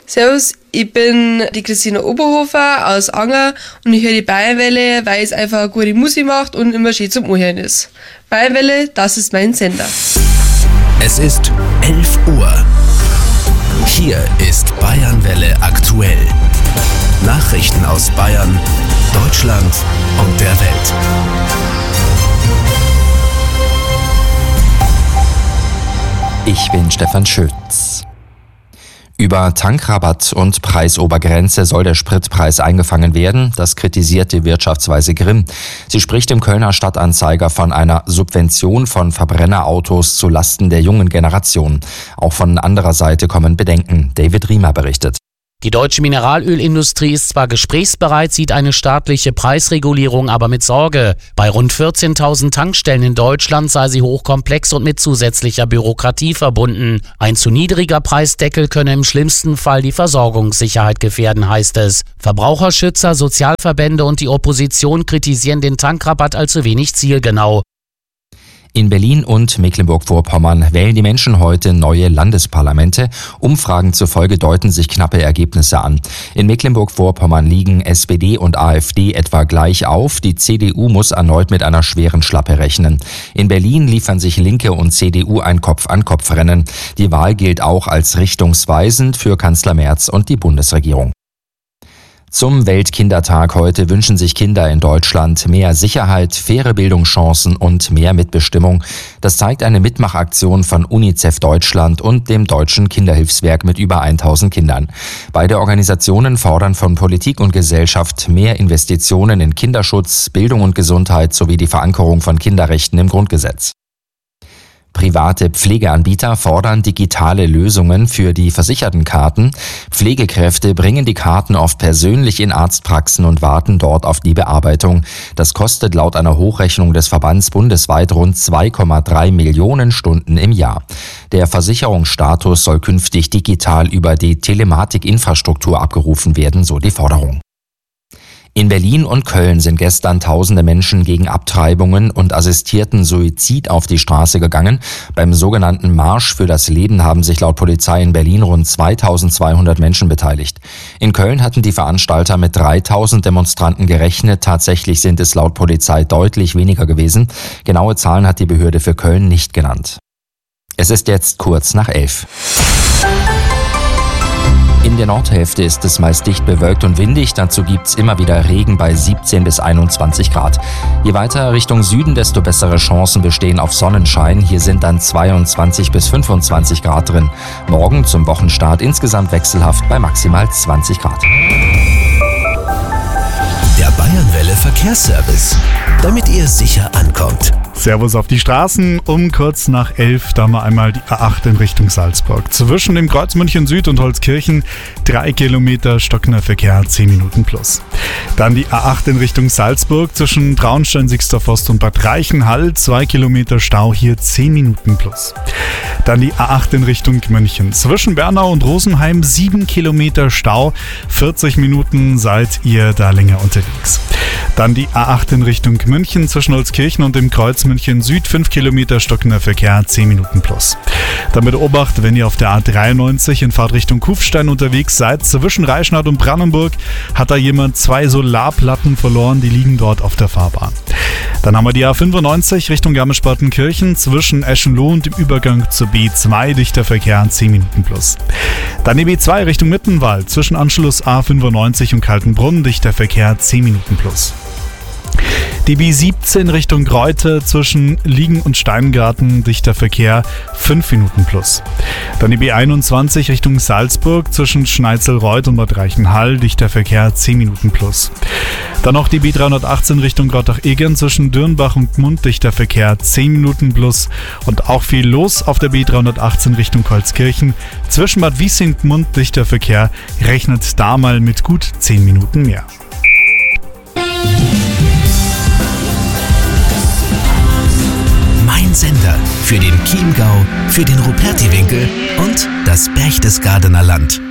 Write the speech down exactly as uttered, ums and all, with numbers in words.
Servus, ich bin die Christina Oberhofer aus Anger und ich höre die Bayernwelle, weil es einfach eine gute Musik macht und immer schön zum Anhören ist. Bayernwelle, das ist mein Sender. Es ist elf Uhr. Hier ist Bayernwelle aktuell. Nachrichten aus Bayern, Deutschland und der Welt. Ich bin Stefan Schütz. Über Tankrabatt und Preisobergrenze soll der Spritpreis eingefangen werden, das kritisiert die Wirtschaftsweise Grimm. Sie spricht im Kölner Stadtanzeiger von einer Subvention von Verbrennerautos zu Lasten der jungen Generation. Auch von anderer Seite kommen Bedenken. David Riemer berichtet. Die deutsche Mineralölindustrie ist zwar gesprächsbereit, sieht eine staatliche Preisregulierung aber mit Sorge. Bei rund vierzehntausend Tankstellen in Deutschland sei sie hochkomplex und mit zusätzlicher Bürokratie verbunden. Ein zu niedriger Preisdeckel könne im schlimmsten Fall die Versorgungssicherheit gefährden, heißt es. Verbraucherschützer, Sozialverbände und die Opposition kritisieren den Tankrabatt als zu wenig zielgenau. In Berlin und Mecklenburg-Vorpommern wählen die Menschen heute neue Landesparlamente. Umfragen zufolge deuten sich knappe Ergebnisse an. In Mecklenburg-Vorpommern liegen S P D und AfD etwa gleich auf. Die C D U muss erneut mit einer schweren Schlappe rechnen. In Berlin liefern sich Linke und C D U ein Kopf-an-Kopf-Rennen. Die Wahl gilt auch als richtungsweisend für Kanzler Merz und die Bundesregierung. Zum Weltkindertag heute wünschen sich Kinder in Deutschland mehr Sicherheit, faire Bildungschancen und mehr Mitbestimmung. Das zeigt eine Mitmachaktion von UNICEF Deutschland und dem Deutschen Kinderhilfswerk mit über tausend Kindern. Beide Organisationen fordern von Politik und Gesellschaft mehr Investitionen in Kinderschutz, Bildung und Gesundheit sowie die Verankerung von Kinderrechten im Grundgesetz. Private Pflegeanbieter fordern digitale Lösungen für die Versichertenkarten. Pflegekräfte bringen die Karten oft persönlich in Arztpraxen und warten dort auf die Bearbeitung. Das kostet laut einer Hochrechnung des Verbands bundesweit rund zwei Komma drei Millionen Stunden im Jahr. Der Versicherungsstatus soll künftig digital über die Telematikinfrastruktur abgerufen werden, so die Forderung. In Berlin und Köln sind gestern tausende Menschen gegen Abtreibungen und assistierten Suizid auf die Straße gegangen. Beim sogenannten Marsch für das Leben haben sich laut Polizei in Berlin rund zweitausendzweihundert Menschen beteiligt. In Köln hatten die Veranstalter mit dreitausend Demonstranten gerechnet. Tatsächlich sind es laut Polizei deutlich weniger gewesen. Genaue Zahlen hat die Behörde für Köln nicht genannt. Es ist jetzt kurz nach elf. In der Nordhälfte ist es meist dicht bewölkt und windig, dazu gibt's immer wieder Regen bei siebzehn bis einundzwanzig Grad. Je weiter Richtung Süden, desto bessere Chancen bestehen auf Sonnenschein. Hier sind dann zweiundzwanzig bis fünfundzwanzig Grad drin. Morgen zum Wochenstart insgesamt wechselhaft bei maximal zwanzig Grad. Der Bayernwelle Verkehrsservice, damit ihr sicher ankommt. Servus auf die Straßen, um kurz nach elf, da mal einmal die A acht in Richtung Salzburg. Zwischen dem Kreuz München Süd und Holzkirchen drei Kilometer stockender Verkehr, zehn Minuten plus. Dann die A acht in Richtung Salzburg zwischen Traunstein, Sixterforst und Bad Reichenhall, zwei Kilometer Stau, hier zehn Minuten plus. Dann die A acht in Richtung München. Zwischen Bernau und Rosenheim sieben Kilometer Stau, vierzig Minuten seid ihr da länger unterwegs. Dann die A acht in Richtung München zwischen Holzkirchen und dem Kreuz München Süd, fünf Kilometer stockender Verkehr, zehn Minuten plus. Damit Obacht, wenn ihr auf der A dreiundneunzig in Fahrtrichtung Kufstein unterwegs seid, zwischen Reichenhall und Brandenburg hat da jemand zwei Solarplatten verloren, die liegen dort auf der Fahrbahn. Dann haben wir die A fünfundneunzig Richtung Garmisch-Partenkirchen zwischen Eschenloh und dem Übergang zur B zwei, dichter Verkehr, zehn Minuten plus. Dann die B zwei Richtung Mittenwald zwischen Anschluss A fünfundneunzig und Kaltenbrunn, dichter Verkehr, zehn Minuten plus. Die B siebzehn Richtung Greuther zwischen Liegen und Steingarten, dichter Verkehr, fünf Minuten plus. Dann die B einundzwanzig Richtung Salzburg zwischen Schneitzelreuth und Bad Reichenhall, dichter Verkehr, zehn Minuten plus. Dann noch die B dreihundertachtzehn Richtung Grottach-Egern zwischen Dürnbach und Gmund, dichter Verkehr, zehn Minuten plus. Und auch viel los auf der B dreihundertachtzehn Richtung Holzkirchen zwischen Bad Wiessing und Gmund, dichter Verkehr, rechnet da mal mit gut zehn Minuten mehr. Mein Sender für den Chiemgau, für den Rupertiwinkel und das Berchtesgadener Land.